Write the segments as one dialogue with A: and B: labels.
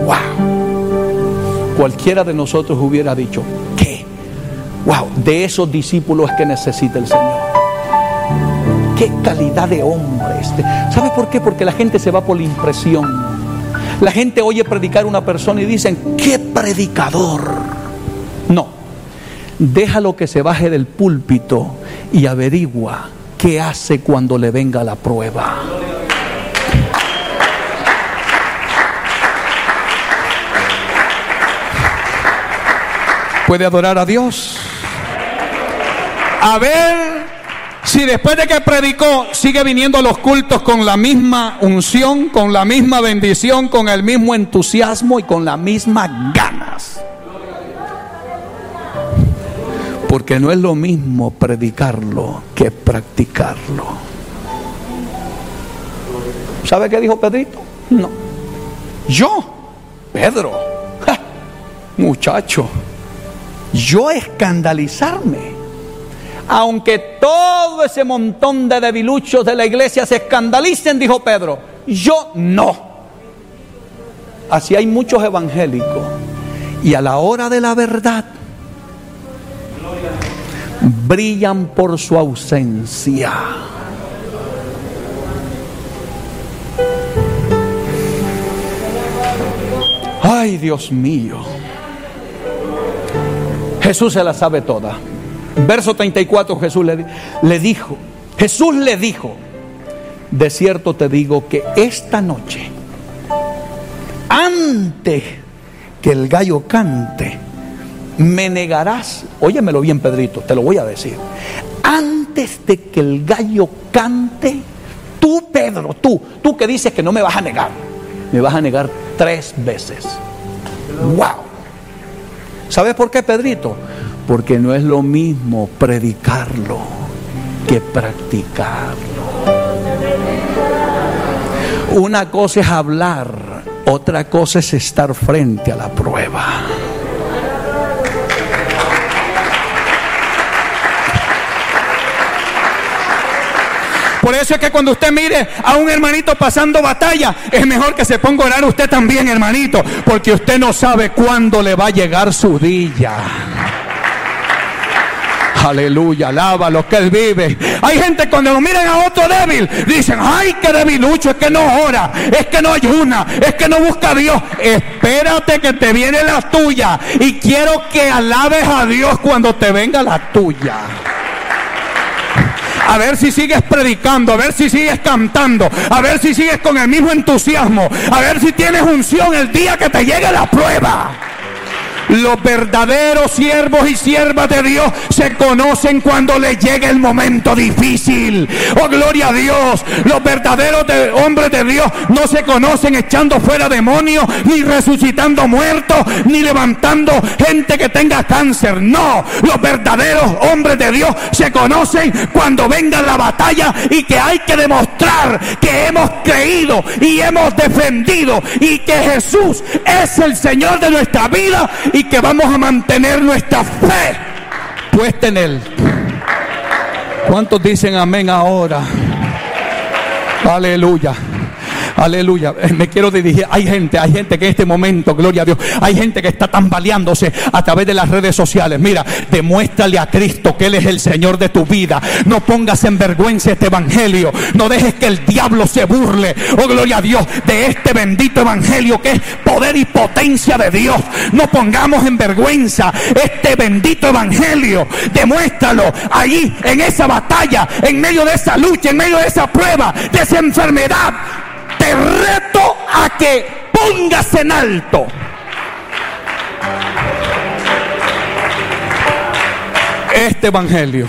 A: Wow. Cualquiera de nosotros hubiera dicho, ¿qué? Wow, de esos discípulos que necesita el Señor. Qué calidad de hombre este. ¿Sabe por qué? Porque la gente se va por la impresión. La gente oye predicar a una persona y dicen, ¡qué predicador! No, déjalo que se baje del púlpito y averigua qué hace cuando le venga la prueba. ¿Puede adorar a Dios? A ver si después de que predicó sigue viniendo a los cultos con la misma unción, con la misma bendición, con el mismo entusiasmo y con las mismas ganas. Porque no es lo mismo predicarlo que practicarlo. ¿Sabe qué dijo Pedrito? No. Yo, Pedro, muchacho, yo escandalizarme. Aunque todo ese montón de debiluchos de la iglesia se escandalicen, dijo Pedro, yo no. Así hay muchos evangélicos. Y a la hora de la verdad, brillan por su ausencia. Ay, Dios mío. Jesús se la sabe toda. Verso 34, Jesús le dijo, de cierto te digo que esta noche, antes que el gallo cante, me negarás. Óyemelo bien, Pedrito, te lo voy a decir. Antes de que el gallo cante, tú, Pedro, tú que dices que no me vas a negar, me vas a negar 3 veces. ¡Wow! ¿Sabes por qué, Pedrito? Porque no es lo mismo predicarlo que practicarlo. Una cosa es hablar, otra cosa es estar frente a la prueba. Por eso es que cuando usted mire a un hermanito pasando batalla, es mejor que se ponga a orar usted también, hermanito, porque usted no sabe cuándo le va a llegar su día. Aleluya, alaba lo que Él vive. Hay gente cuando lo miran a otro débil, dicen, ay, qué debilucho, es que no ora, es que no ayuna, es que no busca a Dios. Espérate que te viene la tuya, y quiero que alabes a Dios cuando te venga la tuya. A ver si sigues predicando, a ver si sigues cantando, a ver si sigues con el mismo entusiasmo, a ver si tienes unción el día que te llegue la prueba. Los verdaderos siervos y siervas de Dios se conocen cuando les llegue el momento difícil. Oh, gloria a Dios. Los verdaderos hombres de Dios no se conocen echando fuera demonios, ni resucitando muertos, ni levantando gente que tenga cáncer. No, los verdaderos hombres de Dios se conocen cuando venga la batalla y que hay que demostrar que hemos creído y hemos defendido y que Jesús es el Señor de nuestra vida y que vamos a mantener nuestra fe puesta en Él. ¿Cuántos dicen amén ahora? Aleluya. Aleluya. Me quiero dirigir. Hay gente que en este momento, gloria a Dios, hay gente que está tambaleándose a través de las redes sociales. Mira, demuéstrale a Cristo que Él es el Señor de tu vida. No pongas en vergüenza este evangelio. No dejes que el diablo se burle, oh gloria a Dios, de este bendito evangelio que es poder y potencia de Dios. No pongamos en vergüenza este bendito evangelio. Demuéstralo allí en esa batalla, en medio de esa lucha, en medio de esa prueba, de esa enfermedad. Te reto a que pongas en alto este evangelio.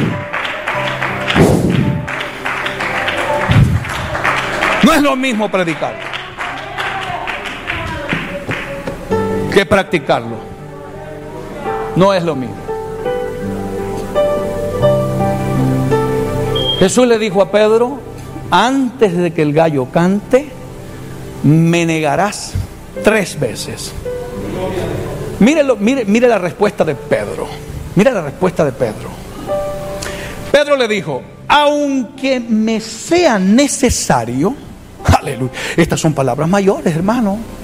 A: No es lo mismo predicar que practicarlo. No es lo mismo. Jesús le dijo a Pedro, antes de que el gallo cante, me negarás 3 veces. Mire la respuesta de Pedro. Mira la respuesta de Pedro. Pedro le dijo, aunque me sea necesario, aleluya, estas son palabras mayores, hermano.